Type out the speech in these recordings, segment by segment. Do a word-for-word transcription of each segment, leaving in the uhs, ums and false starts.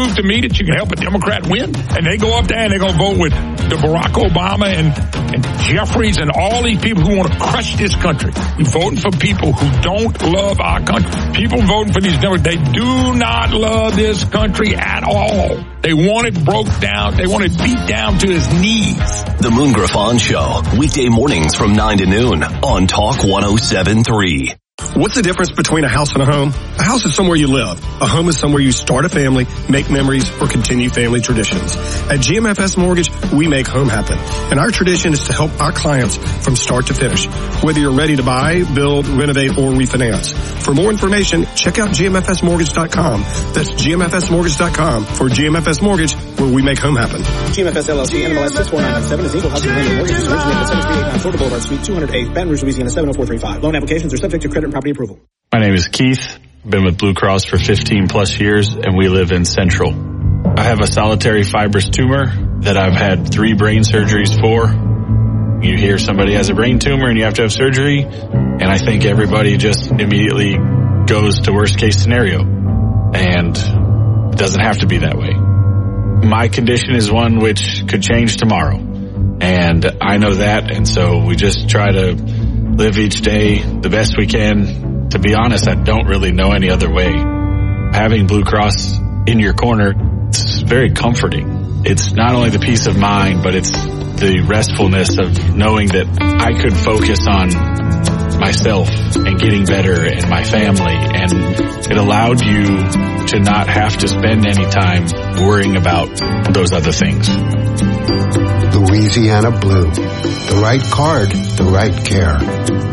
prove to me that you can help a Democrat win? And they go up there and they're going to vote with the Barack Obama and, and Jeffries and all these people who want to crush this country. We're voting for people who don't love our country. People voting for these Democrats, they do not love this country at all. They want it broke down. They want it beat down to his knees. The Moon Griffon Show, weekday mornings from nine to noon on Talk one oh seven point three. What's the difference between a house and a home? A house is somewhere you live. A home is somewhere you start a family, make memories, or continue family traditions. At G M F S Mortgage, we make home happen. And our tradition is to help our clients from start to finish. Whether you're ready to buy, build, renovate, or refinance. For more information, check out G M F S mortgage dot com. That's G M F S mortgage dot com for G M F S Mortgage, where we make home happen. G M F S L L C, N M L S six four nine nine seven is Eagle Housing Lender Mortgages originated at seven three eight nine Florida Boulevard, Suite two oh eight, Baton Rouge, Louisiana seven oh four three five. Loan applications are subject to credit and property approval. My name is Keith. Been with Blue Cross for fifteen plus years, and we live in Central. I have a solitary fibrous tumor that I've had three brain surgeries for. You hear somebody has a brain tumor and you have to have surgery, and I think everybody just immediately goes to worst case scenario. And it doesn't have to be that way. My condition is one which could change tomorrow, and I know that, and so we just try to live each day the best we can. To be honest, I don't really know any other way. Having Blue Cross in your corner, it's very comforting. It's not only the peace of mind, but it's the restfulness of knowing that I could focus on myself and getting better and my family, and it allowed you to not have to spend any time worrying about those other things. Louisiana Blue. The right card, the right care.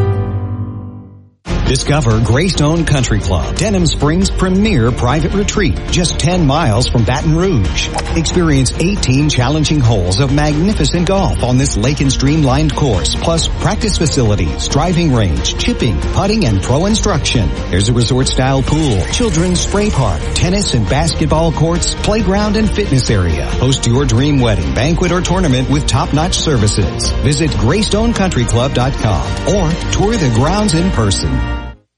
Discover Greystone Country Club, Denham Springs' premier private retreat, just ten miles from Baton Rouge. Experience eighteen challenging holes of magnificent golf on this lake and streamlined course, plus practice facilities, driving range, chipping, putting, and pro instruction. There's a resort-style pool, children's spray park, tennis and basketball courts, playground and fitness area. Host your dream wedding, banquet, or tournament with top-notch services. Visit greystone country club dot com or tour the grounds in person.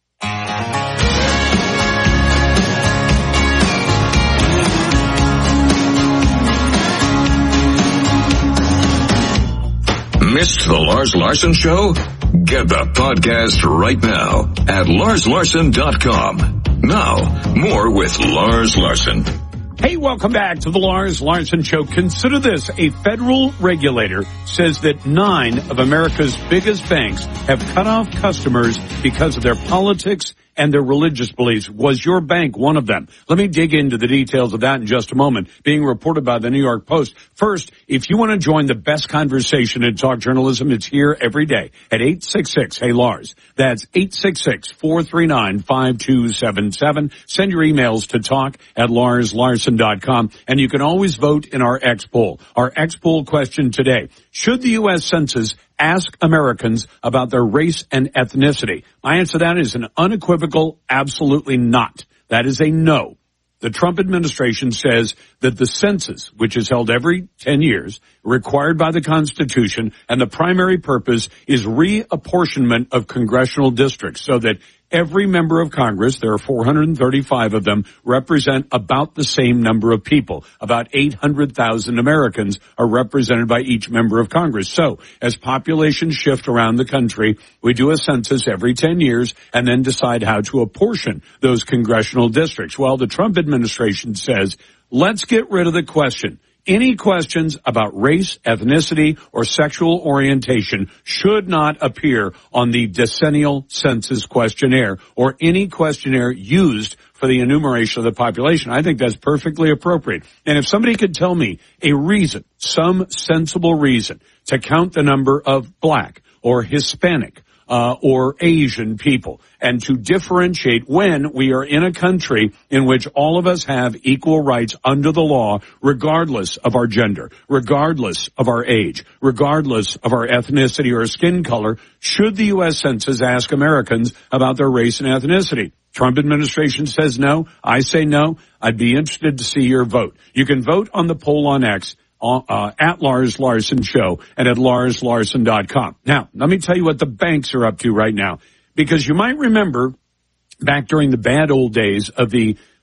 Missed the Lars Larson Show? Get the podcast right now at lars larson dot com. Now, more with Lars Larson. Hey, welcome back to the Lars Larson Show. Consider this. A federal regulator says that nine of America's biggest banks have cut off customers because of their politics and their religious beliefs. Was your bank one of them? Let me dig into the details of that in just a moment. Being reported by the New York Post. First, if you want to join the best conversation in talk journalism, it's here every day at eight six six, hey Lars. That's eight six six, four three nine, five two seven seven. Send your emails to talk at lars larson dot com, and you can always vote in our X poll. Our X poll question today: should the U S Census ask Americans about their race and ethnicity? My answer to that is an unequivocal absolutely not. That is a no. The Trump administration says that the census, which is held every ten years, required by the Constitution, and the primary purpose is reapportionment of congressional districts so that every member of Congress, there are four hundred thirty-five of them, represent about the same number of people. About eight hundred thousand Americans are represented by each member of Congress. So, as populations shift around the country, we do a census every ten years and then decide how to apportion those congressional districts. Well, the Trump administration says, let's get rid of the question. Any questions about race, ethnicity, or sexual orientation should not appear on the decennial census questionnaire or any questionnaire used for the enumeration of the population. I think that's perfectly appropriate. And if somebody could tell me a reason, some sensible reason, to count the number of black or Hispanic Uh, or Asian people, and to differentiate when we are in a country in which all of us have equal rights under the law, regardless of our gender, regardless of our age, regardless of our ethnicity or skin color, should the U S Census ask Americans about their race and ethnicity? Trump administration says no. I say no. I'd be interested to see your vote. You can vote on the poll on X. Uh, at Lars Larson Show and at lars larson dot com. Now, let me tell you what the banks are up to right now, because you might remember back during the bad old days of the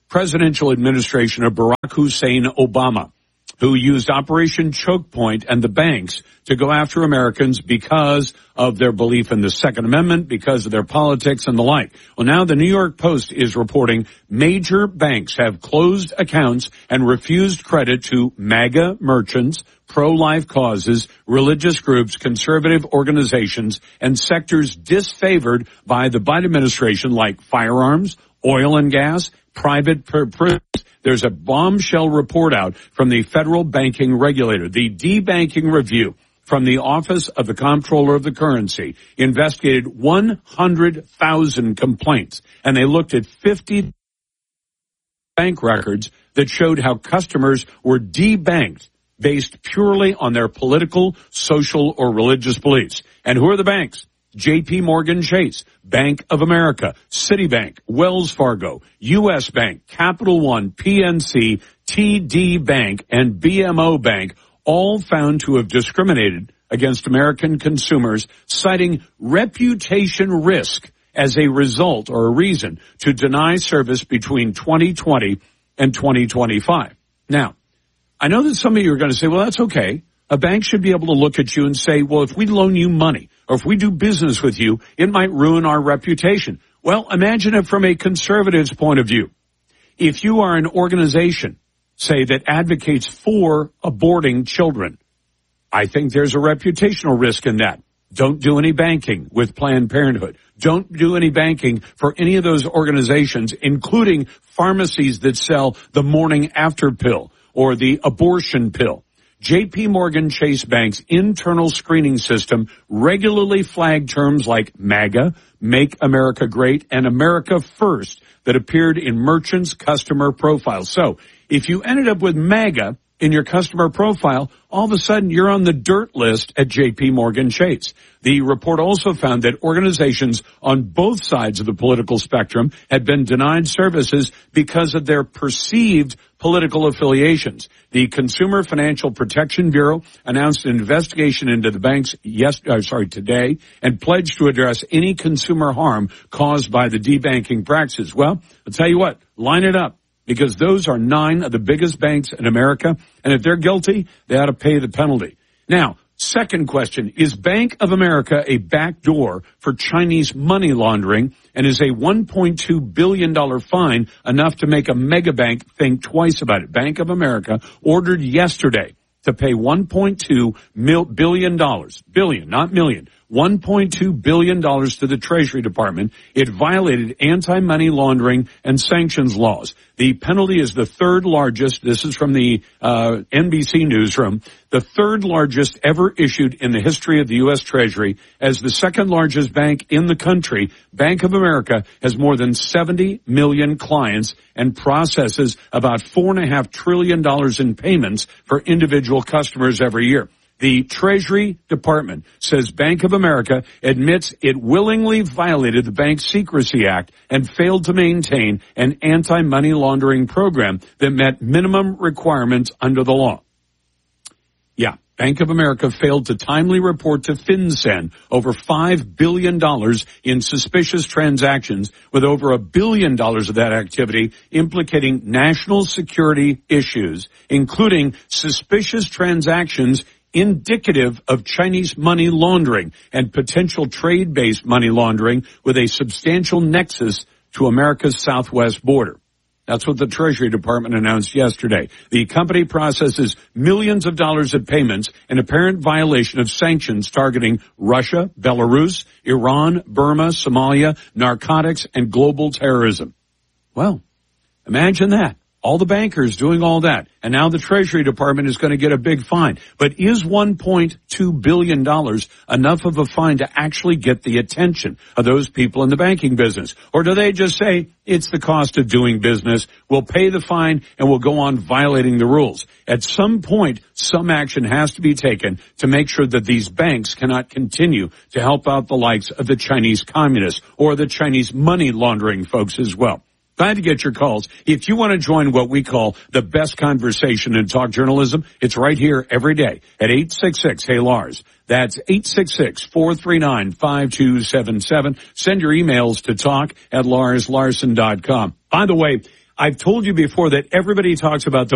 presidential administration of Barack Hussein Obama, who used Operation Choke Point and the banks to go after Americans because of their belief in the Second Amendment, because of their politics and the like. Well, now the New York Post is reporting major banks have closed accounts and refused credit to MAGA merchants, pro-life causes, religious groups, conservative organizations, and sectors disfavored by the Biden administration like firearms, oil and gas, private prisons. There's a bombshell report out from the federal banking regulator. The Debanking Review from the Office of the Comptroller of the Currency investigated one hundred thousand complaints, and they looked at fifty bank records that showed how customers were debanked based purely on their political, social, or religious beliefs. And who are the banks? J P Morgan Chase, Bank of America, Citibank, Wells Fargo, U S Bank, Capital One, P N C, T D Bank, and B M O Bank, all found to have discriminated against American consumers, citing reputation risk as a result or a reason to deny service between twenty twenty and twenty twenty-five. Now, I know that some of you are going to say, well, that's okay. A bank should be able to look at you and say, well, if we loan you money or if we do business with you, it might ruin our reputation. Well, imagine it from a conservative's point of view. If you are an organization, say, that advocates for aborting children, I think there's a reputational risk in that. Don't do any banking with Planned Parenthood. Don't do any banking for any of those organizations, including pharmacies that sell the morning after pill or the abortion pill. J P Morgan Chase Bank's internal screening system regularly flagged terms like MAGA, Make America Great, and America First that appeared in merchants' customer profiles. So if you ended up with MAGA in your customer profile, all of a sudden you're on the dirt list at J P Morgan Chase. The report also found that organizations on both sides of the political spectrum had been denied services because of their perceived political affiliations. The Consumer Financial Protection Bureau announced an investigation into the banks yes, uh, sorry, today and pledged to address any consumer harm caused by the debanking practices. Well, I'll tell you what, line it up, because those are nine of the biggest banks in America, and if they're guilty, they ought to pay the penalty. Now, second question, is Bank of America a backdoor for Chinese money laundering, and is a one point two billion dollars fine enough to make a mega bank think twice about it? Bank of America ordered yesterday to pay one point two billion dollars, billion, not million, one point two billion dollars to the Treasury Department. It violated anti-money laundering and sanctions laws. The penalty is the third largest, this is from the uh N B C newsroom, the third largest ever issued in the history of the U S Treasury. As the second largest bank in the country, Bank of America has more than seventy million clients and processes about four and a half trillion dollars in payments for individual customers every year. The Treasury Department says Bank of America admits it willingly violated the Bank Secrecy Act and failed to maintain an anti-money laundering program that met minimum requirements under the law. Yeah, Bank of America failed to timely report to FinCEN over five billion dollars in suspicious transactions, with over a billion dollars of that activity implicating national security issues, including suspicious transactions indicative of Chinese money laundering and potential trade-based money laundering with a substantial nexus to America's southwest border. That's what the Treasury Department announced yesterday. The company processes millions of dollars of payments in apparent violation of sanctions targeting Russia, Belarus, Iran, Burma, Somalia, narcotics, and global terrorism. Well, imagine that. All the bankers doing all that. And now the Treasury Department is going to get a big fine. But is one point two billion dollars enough of a fine to actually get the attention of those people in the banking business? Or do they just say, it's the cost of doing business, we'll pay the fine, and we'll go on violating the rules? At some point, some action has to be taken to make sure that these banks cannot continue to help out the likes of the Chinese communists or the Chinese money laundering folks as well. Glad to get your calls. If you want to join what we call the best conversation in talk journalism, it's right here every day at eight six six, hey Lars. That's eight six six, four three nine, five two seven seven. Send your emails to talk at lars larson dot com. By the way, I've told you before that everybody talks about